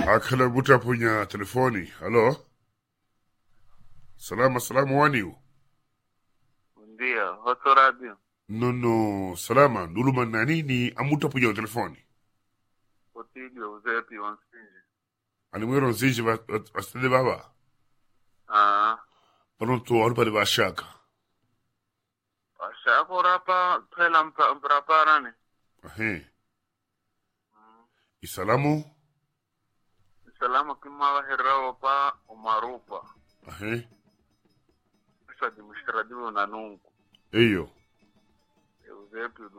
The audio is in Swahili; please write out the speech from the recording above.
Hakala buta punya telefoni. Halo? Salamu waniu. Ndio, hoto radio. No, salama. Nuluma na nini amuta punya telefoni. Otilio, uzepi, wansinji. Animwero nzinji wastende baba. Pronto, alupa de bashaka. Ashako rapa, pela mpraparani. Ahe. Isalamu? Salama kimawa herawa pa umarupa. Ahe. Isa administrativo na nungu. Eyo. Uzepi,